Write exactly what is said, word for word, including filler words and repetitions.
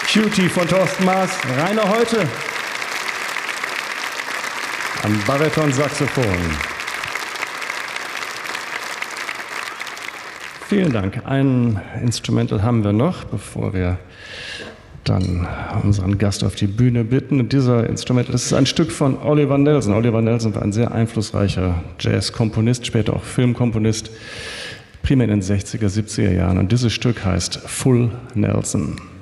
Cutie von Thorsten Maas, Rainer Heute am Bariton-Saxophon. Vielen Dank. Ein Instrumental haben wir noch, bevor wir dann unseren Gast auf die Bühne bitten. Und dieser Instrumental, das ist ein Stück von Oliver Nelson. Oliver Nelson war ein sehr einflussreicher Jazz-Komponist, später auch Filmkomponist, primär in den sechziger, siebziger Jahren. Und dieses Stück heißt Full Nelson.